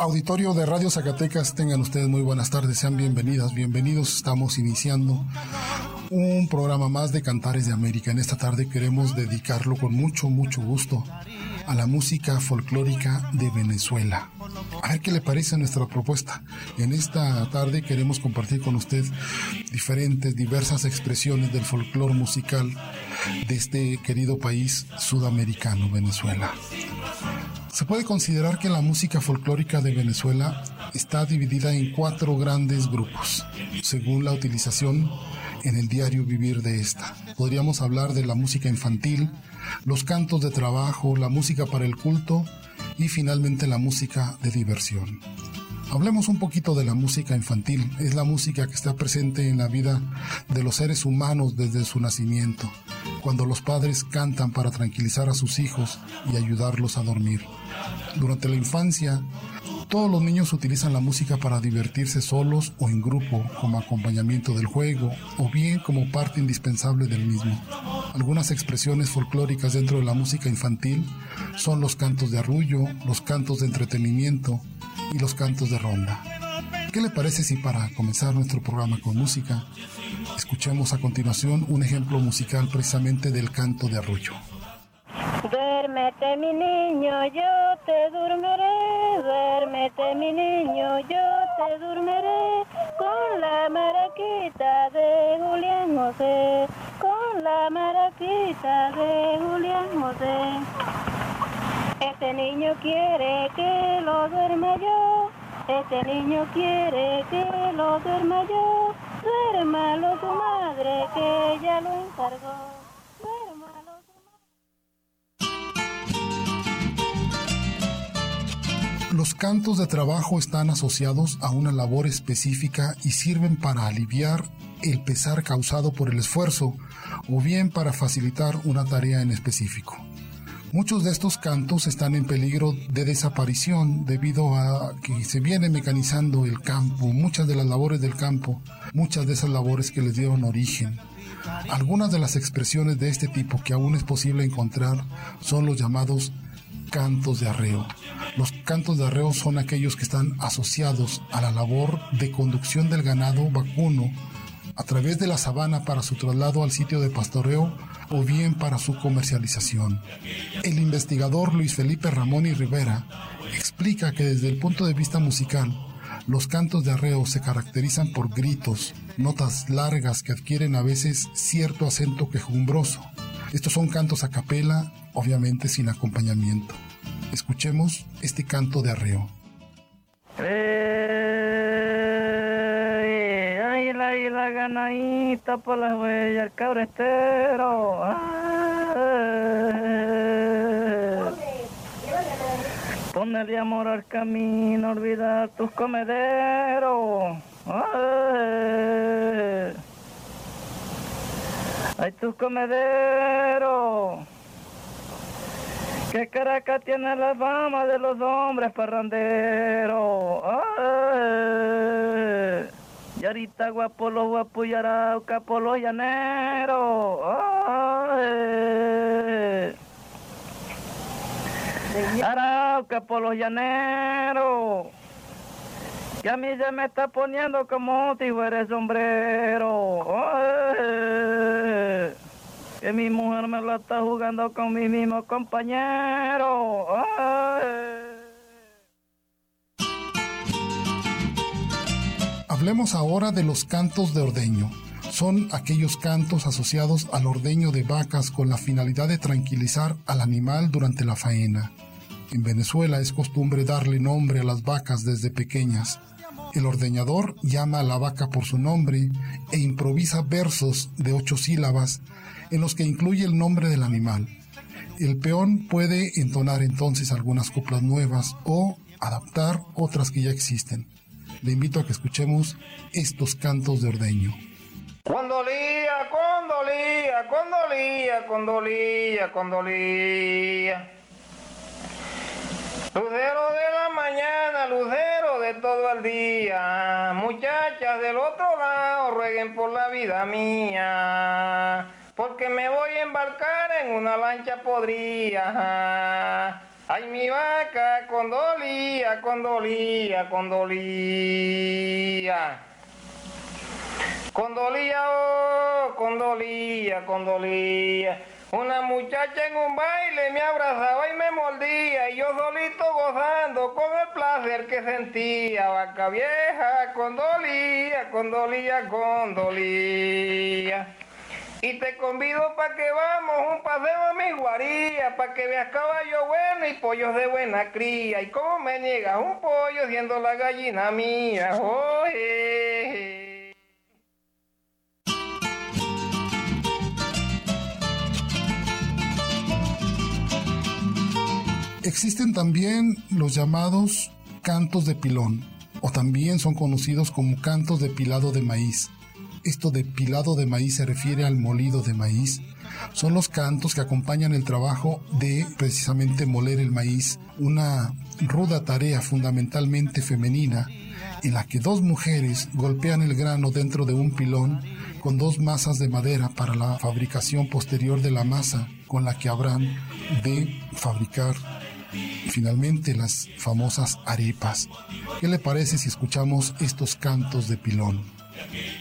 Auditorio de Radio Zacatecas, tengan ustedes muy buenas tardes, sean bienvenidas, bienvenidos. Estamos iniciando un programa más de Cantares de América. En esta tarde queremos dedicarlo con mucho gusto a la música folclórica de Venezuela. A ver qué le parece nuestra propuesta. En esta tarde queremos compartir con usted diversas expresiones del folclore musical de este querido país sudamericano, Venezuela. Se puede considerar que la música folclórica de Venezuela está dividida en 4 grandes grupos, según la utilización en el diario vivir de esta. Podríamos hablar de la música infantil, los cantos de trabajo, la música para el culto y finalmente la música de diversión. Hablemos un poquito de la música infantil. Es la música que está presente en la vida de los seres humanos desde su nacimiento, cuando los padres cantan para tranquilizar a sus hijos y ayudarlos a dormir. Durante la infancia, todos los niños utilizan la música para divertirse solos o en grupo, como acompañamiento del juego, o bien como parte indispensable del mismo. Algunas expresiones folclóricas dentro de la música infantil son los cantos de arrullo, los cantos de entretenimiento y los cantos de ronda. ¿Qué le parece si para comenzar nuestro programa con música, escuchemos a continuación un ejemplo musical precisamente del canto de arrullo? Duérmete mi niño, yo te durmiré, duérmete mi niño, yo te durmiré, con la maraquita de Julián José, con la maraquita de Julián José. Este niño quiere que lo duerma yo, este niño quiere que lo duerma yo, duérmalo tu madre que ella lo encargó. Los cantos de trabajo están asociados a una labor específica y sirven para aliviar el pesar causado por el esfuerzo o bien para facilitar una tarea en específico. Muchos de estos cantos están en peligro de desaparición debido a que se viene mecanizando el campo, muchas de las labores del campo, muchas de esas labores que les dieron origen. Algunas de las expresiones de este tipo que aún es posible encontrar son los llamados cantos de arreo. Los cantos de arreo son aquellos que están asociados a la labor de conducción del ganado vacuno a través de la sabana para su traslado al sitio de pastoreo o bien para su comercialización. El investigador Luis Felipe Ramón y Rivera explica que desde el punto de vista musical, los cantos de arreo se caracterizan por gritos, notas largas que adquieren a veces cierto acento quejumbroso. Estos son cantos a capela, obviamente sin acompañamiento. Escuchemos este canto de arreo. Ay, la ganadita por las huellas, el cabrestero. Ponerle amor al camino, olvidar tus comederos. Ay, tus comederos. Que Caracas tiene la fama de los hombres parranderos. Y ahorita guapo los guapos y Arauca por los llaneros. Arauca por los llaneros. Que a mí ya me está poniendo como si fuera sombrero. Que mi mujer me la está jugando con mi mismo compañero. Hablemos ahora de los cantos de ordeño. Son aquellos cantos asociados al ordeño de vacas con la finalidad de tranquilizar al animal durante la faena. En Venezuela es costumbre darle nombre a las vacas desde pequeñas. El ordeñador llama a la vaca por su nombre e improvisa versos de 8 sílabas en los que incluye el nombre del animal. El peón puede entonar entonces algunas coplas nuevas o adaptar otras que ya existen. Le invito a que escuchemos estos cantos de ordeño. Condolía, condolía, condolía, condolía, condolía. Lucero de la mañana, lucero de todo el día, muchachas del otro lado rueguen por la vida mía, porque me voy a embarcar en una lancha podrida. Ay, mi vaca condolía, condolía, condolía. Condolía, oh, condolía, condolía. Una muchacha en un baile me abrazaba y me mordía, y yo solito gozando con el placer que sentía. Vaca vieja, condolía, condolía, condolía. Y te convido pa' que vamos un paseo a mi guaría, pa' que veas caballo bueno y pollos de buena cría. Y cómo me niegas un pollo siendo la gallina mía, oye. Existen también los llamados cantos de pilón, o también son conocidos como cantos de pilado de maíz. Esto de pilado de maíz se refiere al molido de maíz. Son los cantos que acompañan el trabajo de precisamente moler el maíz, una ruda tarea fundamentalmente femenina, en la que dos mujeres golpean el grano dentro de un pilón con dos masas de madera para la fabricación posterior de la masa con la que habrán de fabricar finalmente las famosas arepas. ¿Qué le parece si escuchamos estos cantos de pilón?